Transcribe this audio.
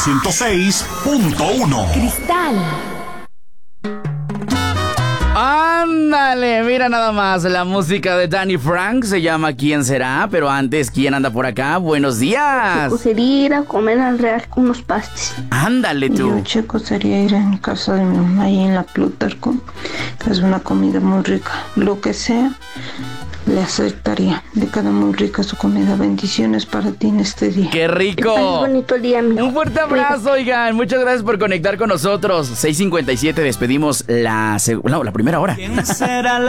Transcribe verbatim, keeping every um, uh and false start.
ciento seis punto uno. Cristal. Ándale, mira nada más, la música de Danny Frank se llama ¿Quién será? Pero antes, ¿quién anda por acá? Buenos días. Checo sería ir a comer al Real con unos pastes. Ándale tú. Yo, Checo, sería ir a mi casa de mi mamá ahí en la Plutarco, que es una comida muy rica. Lo que sea, le aceptaría. Le queda muy rica su comida. Bendiciones para ti en este día. ¡Qué rico! Ay, bonito día, amigo. Un fuerte abrazo, oigan. Muchas gracias por conectar con nosotros. seis cincuenta y siete, despedimos la, seg- no, la primera hora. ¿Quién será la